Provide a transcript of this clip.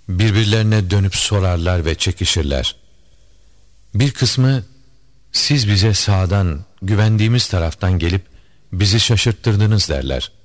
birbirlerine dönüp sorarlar ve çekişirler. Bir kısmı, siz bize sağdan, güvendiğimiz taraftan gelip bizi şaşırttırdınız derler.